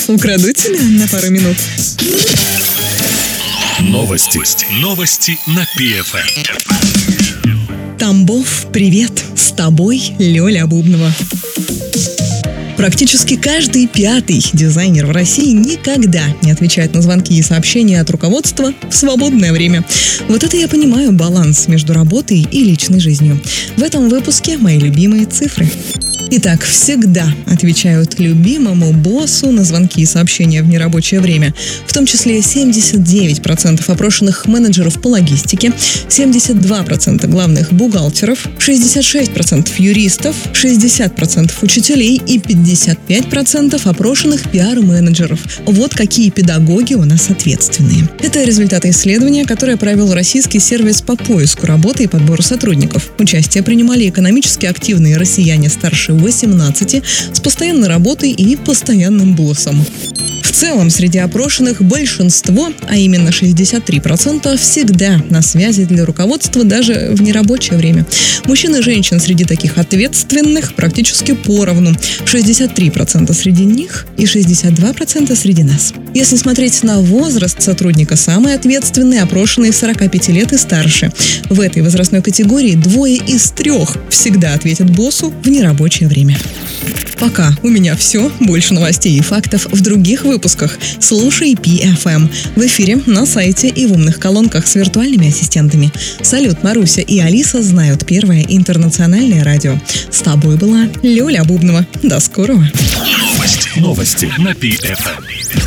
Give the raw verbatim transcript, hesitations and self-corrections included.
Украду тебя на пару минут. Новости. Новости на пи эф эм. Тамбов, привет! С тобой Лёля Бубнова. Практически каждый пятый дизайнер в России никогда не отвечает на звонки и сообщения от руководства в свободное время. Вот это я понимаю баланс между работой и личной жизнью. В этом выпуске мои любимые цифры. Итак, всегда отвечают любимому боссу на звонки и сообщения в нерабочее время, в том числе семьдесят девять процентов опрошенных менеджеров по логистике, семьдесят два процента главных бухгалтеров, шестьдесят шесть процентов юристов, шестьдесят процентов учителей и пятьдесят пять процентов опрошенных пиар-менеджеров. Вот какие педагоги у нас ответственные. Это результаты исследования, которое провел российский сервис по поиску работы и подбору сотрудников. Участие принимали экономически активные россияне старше восемнадцати с постоянной работой и постоянным боссом. В целом, среди опрошенных большинство, а именно шестьдесят три процента, всегда на связи для руководства даже в нерабочее время. Мужчин и женщин среди таких ответственных практически поровну. шестьдесят три процента среди них и шестьдесят два процента среди нас. Если смотреть на возраст сотрудника, самые ответственные опрошенные сорок пять лет и старше. В этой возрастной категории двое из трех всегда ответят боссу в нерабочее время. Пока у меня все. Больше новостей и фактов в других выпусках. Слушай пи эф эм. В эфире, на сайте и в умных колонках с виртуальными ассистентами. Салют, Маруся и Алиса знают первое интернациональное радио. С тобой была Лёля Бубнова. До скорого. Новости. Новости на пи эф эм.